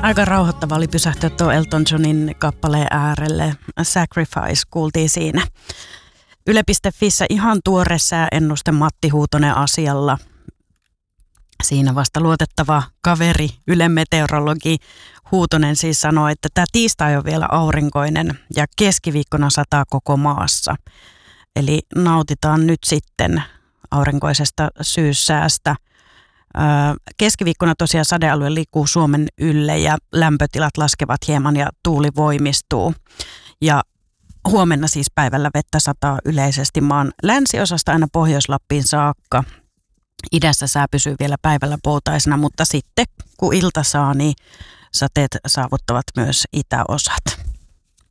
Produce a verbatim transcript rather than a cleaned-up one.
Aika rauhoittava oli pysähtyä tuo Elton Johnin kappaleen äärelle. Sacrifice kuultiin siinä. Yle piste fissä ihan tuore sääennuste Matti Huutonen asialla. Siinä vasta luotettava kaveri, Ylen meteorologi Huutonen siis sanoi, että tämä tiistai on vielä aurinkoinen ja keskiviikkona sataa koko maassa. Eli nautitaan nyt sitten aurinkoisesta syyssäästä. Keskiviikkona tosiaan sadealue liikkuu Suomen ylle ja lämpötilat laskevat hieman ja tuuli voimistuu. Ja huomenna siis päivällä vettä sataa yleisesti maan länsiosasta aina Pohjois-Lappiin saakka. Idässä sää pysyy vielä päivällä poutaisena, mutta sitten kun ilta saa, niin sateet saavuttavat myös itäosat.